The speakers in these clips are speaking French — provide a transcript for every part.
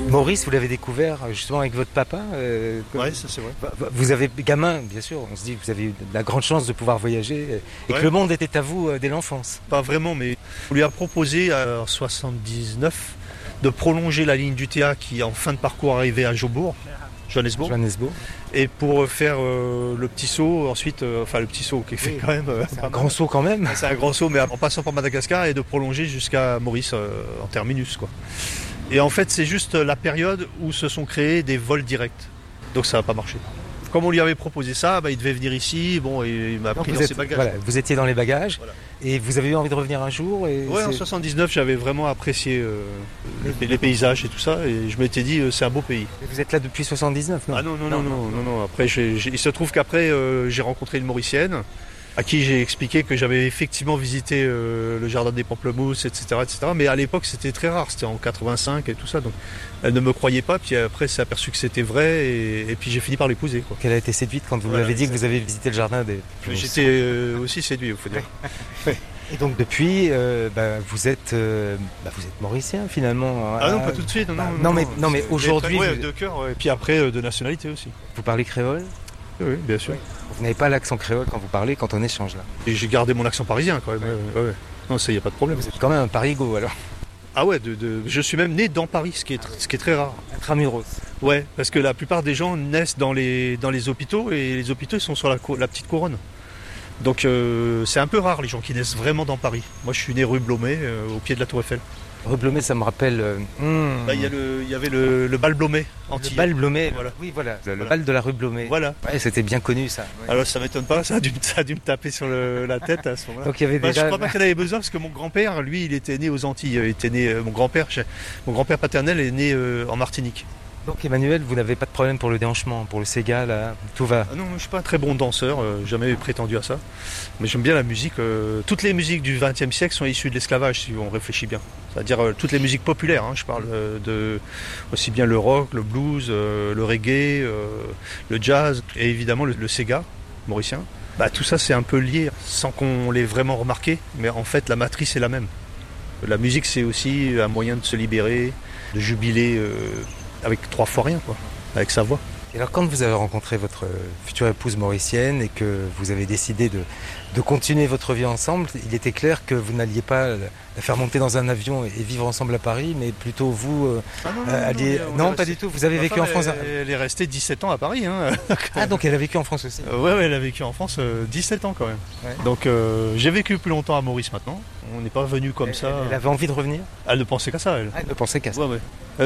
Maurice, vous l'avez découvert justement avec votre papa. Ouais, ça c'est vrai. Vous avez, gamin, bien sûr, on se dit que vous avez eu la grande chance de pouvoir voyager et que le monde était à vous dès l'enfance. Pas vraiment, mais on lui a proposé en 79 de prolonger la ligne du TA qui en fin de parcours arrivait à Johannesburg. Et pour faire le petit saut ensuite, le petit saut qui fait quand même... c'est un grand saut quand même. C'est un grand saut, mais en passant par Madagascar et de prolonger jusqu'à Maurice en terminus, quoi. Et en fait, c'est juste la période où se sont créés des vols directs. Donc ça n'a pas marché. Comme on lui avait proposé ça, il devait venir ici, et il m'a pris dans ses bagages. Voilà, vous étiez dans les bagages, et vous avez eu envie de revenir un jour. Oui, en 79, j'avais vraiment apprécié les paysages et tout ça, et je m'étais dit, c'est un beau pays. Et vous êtes là depuis 79, non? Ah non. Après, il se trouve qu'après, j'ai rencontré une Mauricienne, à qui j'ai expliqué que j'avais effectivement visité le jardin des pamplemousses, etc. Mais à l'époque, c'était très rare, c'était en 85 et tout ça, donc elle ne me croyait pas, puis après, s'est aperçu que c'était vrai, et puis j'ai fini par l'épouser, quoi. Elle a été séduite quand vous lui avez dit que vous avez visité le jardin des pamplemousses. J'étais aussi séduit, il faut dire. Et donc depuis, vous êtes mauricien finalement. Ah non, pas tout de suite. Non, mais aujourd'hui... de cœur, et puis après, de nationalité aussi. Vous parlez créole? Oui, bien sûr. Vous n'avez pas l'accent créole quand vous parlez, quand on échange là? Et j'ai gardé mon accent parisien quand même. Ouais. Non, ça, il n'y a pas de problème. Vous êtes quand même un parigo alors? Ah ouais, je suis même né dans Paris, ce qui est très rare. Intramuros. Ouais, parce que la plupart des gens naissent dans les hôpitaux, et les hôpitaux ils sont sur la petite couronne. Donc c'est un peu rare les gens qui naissent vraiment dans Paris. Moi je suis né rue Blomet, au pied de la Tour Eiffel. Rue Blomet, ça me rappelle... Il y avait le bal Blomet entier. Le bal Blomet, voilà. Oui voilà, le bal de la rue Blomet. Voilà. Ouais, c'était bien connu ça. Ouais. Alors ça m'étonne pas, ça a dû me taper sur la tête à ce moment-là. Donc il y avait déjà... Je crois pas qu'il en avait besoin, parce que mon grand-père, lui, il était né aux Antilles. Il était né, mon grand-père paternel est né en Martinique. Donc Emmanuel, vous n'avez pas de problème pour le déhanchement, pour le Sega, là, tout va? Non, je suis pas un très bon danseur, jamais prétendu à ça. Mais j'aime bien la musique. Toutes les musiques du XXe siècle sont issues de l'esclavage, si on réfléchit bien. C'est-à-dire toutes les musiques populaires. Je parle de aussi bien le rock, le blues, le reggae, le jazz et évidemment le Sega mauricien. Tout ça c'est un peu lié, sans qu'on l'ait vraiment remarqué. Mais en fait, la matrice est la même. La musique, c'est aussi un moyen de se libérer, de jubiler. Avec 3 fois rien, quoi, avec sa voix. Et alors quand vous avez rencontré votre future épouse mauricienne et que vous avez décidé de continuer votre vie ensemble, il était clair que vous n'alliez pas la faire monter dans un avion et vivre ensemble à Paris, mais plutôt vous alliez... Non, pas du tout, vous avez vécu en France. Elle est restée 17 ans à Paris. Ah, donc elle a vécu en France aussi. Ouais, elle a vécu en France 17 ans quand même. Ouais. Donc j'ai vécu plus longtemps à Maurice maintenant. On n'est pas venu comme ça. Elle avait envie de revenir? Elle ne pensait qu'à ça, elle. Elle ne pensait qu'à ça. Ouais.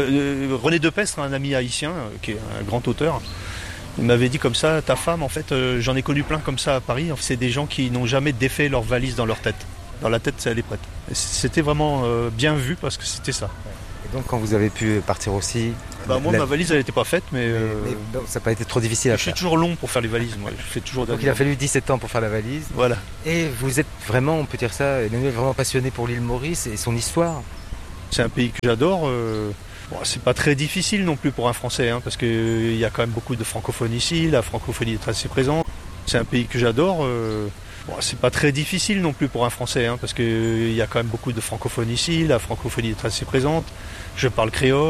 René Depestre, un ami haïtien, qui est un grand auteur, il m'avait dit comme ça, ta femme, en fait, j'en ai connu plein comme ça à Paris, c'est des gens qui n'ont jamais défait leur valise dans leur tête. Dans la tête, elle est prête. Et c'était vraiment bien vu parce que c'était ça. Et donc quand vous avez pu partir aussi... Moi, ma valise, elle n'était pas faite, mais ça n'a pas été trop difficile à faire. Je suis toujours long pour faire les valises, moi. Donc il a fallu 17 ans pour faire la valise. Voilà. Et vous êtes vraiment, on peut dire ça, Emmanuel, vraiment passionné pour l'île Maurice et son histoire. C'est un pays que j'adore. C'est pas très difficile non plus pour un Français, parce qu'il y a quand même beaucoup de francophones ici. La francophonie est assez présente. C'est un pays que j'adore. C'est pas très difficile non plus pour un Français, parce qu'il y a quand même beaucoup de francophones ici. La francophonie est assez présente. Je parle créole.